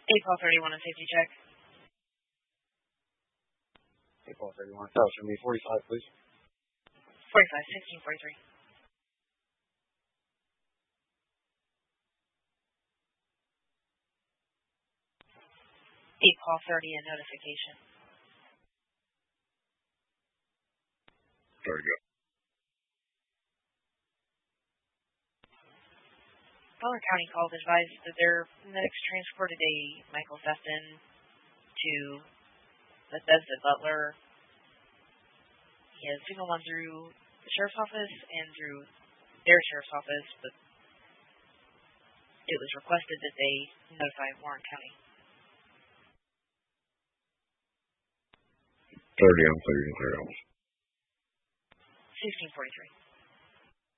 April 31 on safety check. April 31. That was from me. 45, please. 45, 1643. Call 30 and notification. There you go. Butler County called advised that their medics transported a Michael Sefton to Bethesda Butler. He had a signal one through the sheriff's office and through their sheriff's office, but it was requested that they notify Warren County. 30 on 30 and 30 hours. 1643.